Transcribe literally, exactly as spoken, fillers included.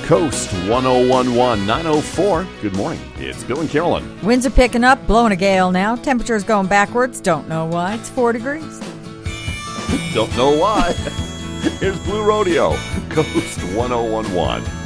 Coast one oh one one, nine oh four. Good morning. It's Bill and Carolyn. Winds are picking up, blowing a gale now. Temperature's going backwards. Don't know why. It's four degrees. Don't know why. Here's Blue Rodeo. Coast one oh one one.